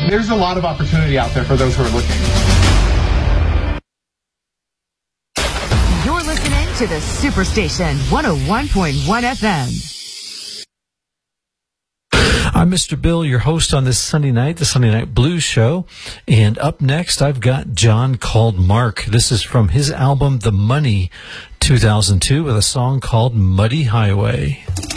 there's a lot of opportunity out there for those who are looking. You're listening to the Superstation 101.1 FM. I'm Mr. Bill, your host on this Sunday night, the Sunday Night Blues Show. And up next, I've got John Called Mark. This is from his album, The Money, 2002, with a song called Muddy Highway.